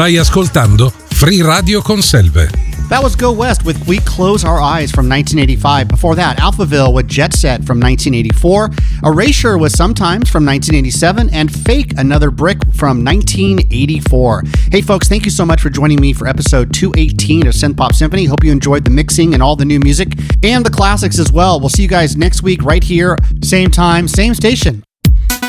Stai ascoltando Free Radio Conselve. That was Go West with We Close Our Eyes from 1985. Before that, Alphaville with Jet Set from 1984. Erasure was Sometimes from 1987. And Fake, Another Brick from 1984. Hey folks, thank you so much for joining me for episode 218 of Synth Pop Symphony. Hope you enjoyed the mixing and all the new music and the classics as well. We'll see you guys next week right here, same time, same station.